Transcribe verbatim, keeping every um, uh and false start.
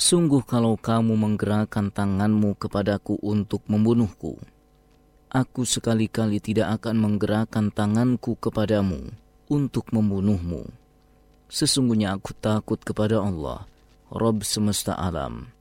Sungguh kalau kamu menggerakkan tanganmu kepadaku untuk membunuhku, aku sekali-kali tidak akan menggerakkan tanganku kepadamu untuk membunuhmu. Sesungguhnya aku takut kepada Allah, Rabb semesta alam.